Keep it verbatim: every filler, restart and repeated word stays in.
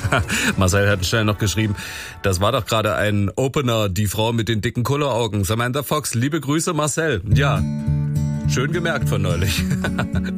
Marcel hat schnell noch geschrieben, das war doch gerade ein Opener, die Frau mit den dicken Kulleraugen. Samantha Fox, liebe Grüße Marcel. Ja, schön gemerkt von neulich.